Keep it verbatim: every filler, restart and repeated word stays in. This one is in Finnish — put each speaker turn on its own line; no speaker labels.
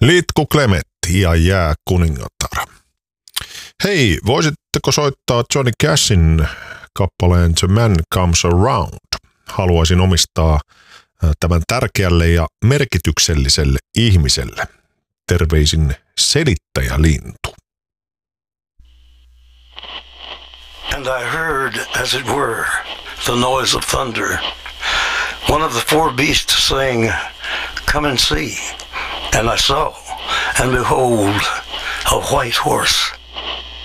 Litku Klemetti ja Jääkuningatar. Hei, voisitteko soittaa Johnny Cashin kappaleen The Man Comes Around? Haluaisin omistaa tämän tärkeälle ja merkitykselliselle ihmiselle. Terveisin Selittäjälintu.
And I heard, as it were, the noise of thunder. One of the four beasts saying, "Come and see." And I saw, and behold, a white horse.